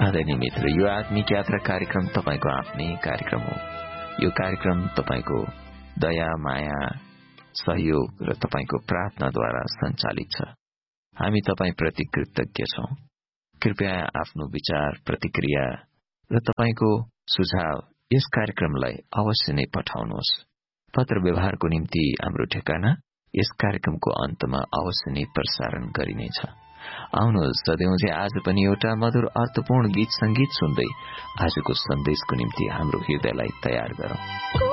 आदरणीय मित्र, यो आत्मिक यात्रा कार्यक्रम तपाईको आफ्नै कार्यक्रम हो। यो कार्यक्रम तपाईको दया, माया, सहयोग र तपाईको प्रार्थनाद्वारा सञ्चालित छ। हामी तपाईप्रति कृतज्ञ छौं। कृपया आफ्नो विचार, प्रतिक्रिया र तपाईको सुझाव यस कार्यक्रमलाई अवश्य नै पठाउनुहोस्। पत्र व्यवहारको निम्ति हाम्रो ठेगाना यस कार्यक्रमको अन्तमा अवश्य नै प्रसारण गरिनेछ। आउनुहोस् सधैँझै आज पनि एउटा मधुर अर्थपूर्ण गीत संगीत सुन्दै आजको सन्देशको निम्ति हाम्रो हृदयलाई तयार गरौं।